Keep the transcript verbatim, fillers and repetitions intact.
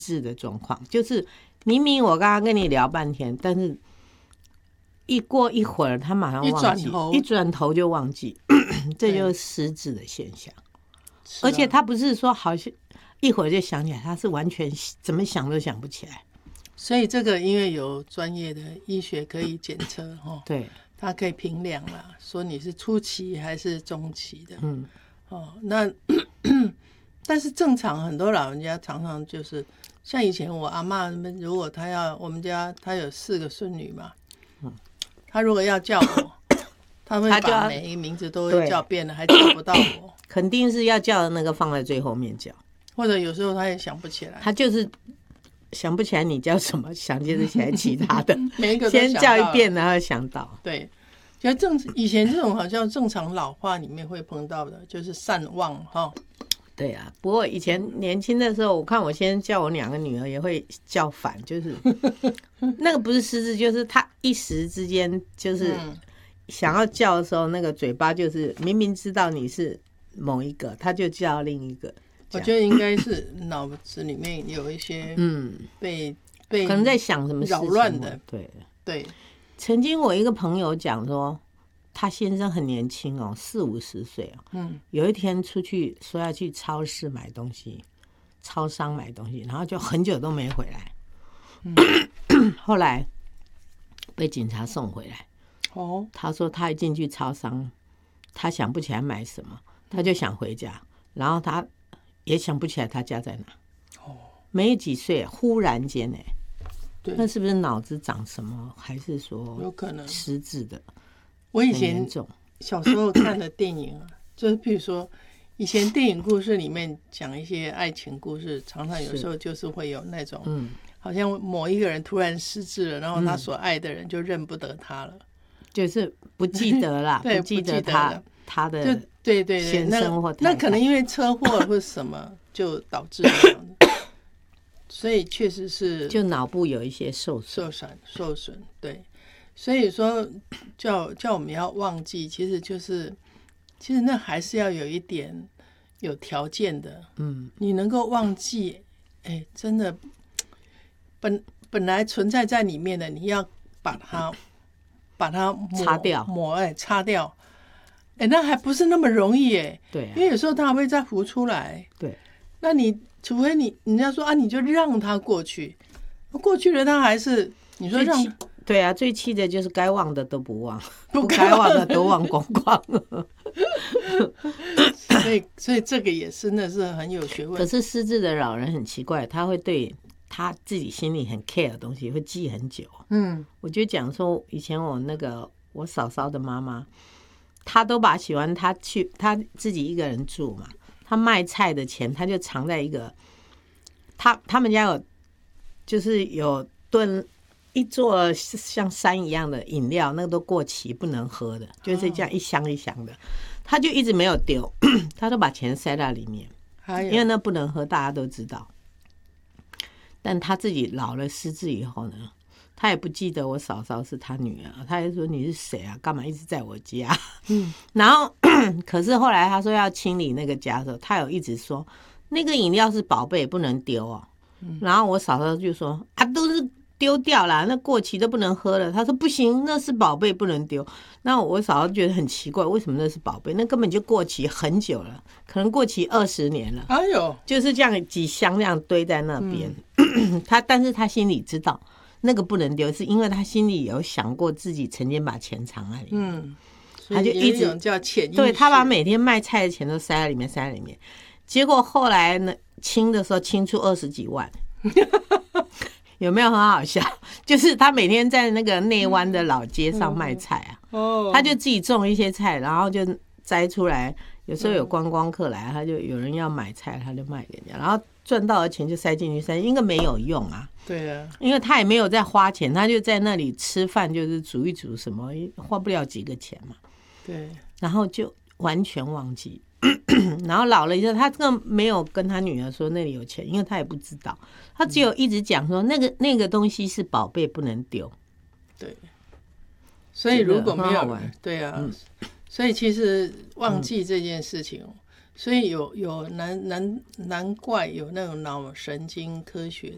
智的状况，就是明明我刚刚跟你聊半天，但是一过一会儿他马上忘记，一转头一转头就忘记，这就是失智的现象。而且他不是说好像一会儿就想起来，他是完全怎么想都想不起来。 所以这个因为有专业的医学可以检测， 对， 它可以评量啦，说你是初期还是中期的。 嗯， 哦，那但是正常很多老人家常常就是像以前我阿嬷，如果她要我们家她有四个孙女嘛，嗯，她如果要叫我，她会把每一个名字都会叫遍了，还叫不到我。 肯定是要叫的那个放在最后面叫， 或者有时候她也想不起来， 她就是想不起来你叫什么，想接着起来其他的， 每一个都先叫一遍，然后想到。 对，其实正以前这种好像正常老化里面会碰到的，就是善忘哈。 对啊，不过以前年轻的时候，我看我先叫我两个女儿也会叫反，就是那个不是失智，就是她一时之间就是想要叫的时候，那个嘴巴就是明明知道你是某一个，他就叫另一个。 我觉得应该是脑子里面有一些嗯被被可能在想什么扰乱的。 对对， 曾经我一个朋友讲说，他先生很年轻哦，四五十岁哦，嗯，有一天出去说要去超市买东西，超商买东西，然后就很久都没回来，嗯、后来被警察送回来。哦，他说他一进去超商，他想不起来买什么。他就想回家，然后他也想不起来他家在哪。哦，没几岁，忽然间哎，对，那是不是脑子长什么，还是说有可能失智的？ 我以前小时候看的电影啊，就是比如说以前电影故事里面讲一些爱情故事，常常有时候就是会有那种，嗯，好像某一个人突然失智了，然后他所爱的人就认不得他了， 嗯、就是不记得啦， 对， 不记得他他的。 对对对，那那可能因为车祸或什么就导致这样的，所以确实是就脑部有一些受受损受损。对，所以说叫叫我们要忘记，其实就是其实那还是要有一点有条件的。嗯，你能够忘记，哎，真的本本来存在在里面的，你要把它把它擦掉， 抹哎擦掉。哎，那还不是那么容易哎， 对、啊， 因为有时候它还会再浮出来。 对， 那你除非你人家说啊，你就让它过去，过去了，它还是你说让， 对啊，最气的就是该忘的都不忘，不该忘的都忘光光了。 所以，所以这个也是那是很有学问。 可是失智的老人很奇怪，他会对他自己心里很 care 的东西会记很久。嗯，我就讲说，以前我那个我嫂嫂的妈妈。他都把喜欢他去他自己一个人住嘛，他卖菜的钱他就藏在一个他他们家有就是有炖一座像山一样的饮料，那个都过期不能喝的，就是这样一箱一箱的，他就一直没有丢，他都把钱塞在里面，因为那不能喝，大家都知道。但他自己老了失智以后呢，他也不记得我嫂嫂是他女儿，他就说你是谁啊？干嘛一直在我家？嗯，然后可是后来他说要清理那个家的时候，他有一直说那个饮料是宝贝，不能丢哦。嗯、然后我嫂嫂就说啊，都是丢掉了，那过期都不能喝了。他说不行，那是宝贝，不能丢。那我嫂嫂觉得很奇怪，为什么那是宝贝？那根本就过期很久了，可能过期二十年了。 哎呦， 就是这样几箱这样堆在那边。嗯、他但是他心里知道。那个不能丢，是因为他心里有想过自己曾经把钱藏在里面，嗯， 他就一直叫潜意识， 对，他把每天卖菜的钱都塞在里面，塞在里面。结果后来呢，清的时候清出二十几万，有没有很好笑？就是他每天在那个内湾的老街上卖菜啊，哦，他就自己种一些菜，然后就摘出来。有时候有观光客来，他就有人要买菜，他就卖给人家，然后赚到的钱就塞进去塞，应该没有用啊。 对啊， 因为他也没有在花钱，他就在那里吃饭，就是煮一煮什么，花不了几个钱嘛。 对， 然后就完全忘记，然后老了以后，他更没有跟他女儿说那里有钱，因为他也不知道，他只有一直讲说那个那个东西是宝贝，不能丢。 对，所以如果没有，对啊。嗯，所以其实忘记这件事情，嗯、所以有有难难难怪有那种脑神经科学